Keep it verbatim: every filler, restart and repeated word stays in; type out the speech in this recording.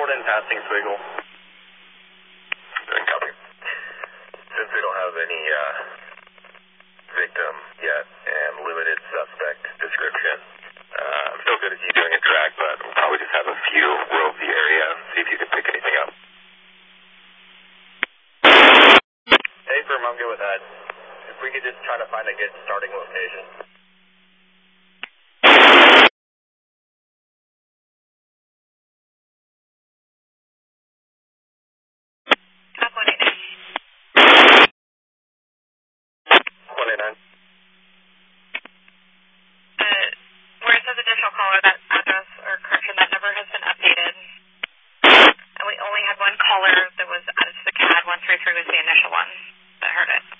report in passing Swiggle. Good copy. Since we don't have any uh, victim yet and limited suspect description, uh, I'm still good at you doing a track, but we'll probably just have a few roam the area and see if you can pick anything up. Hey, firm, I'm good with that. If we could just try to find a good starting location. Up one eight nine. one eight nine. Uh, where it says additional caller, that address or correction, that number has been updated. And we only had one caller that was added to the C A D. one three three was the initial one that heard it.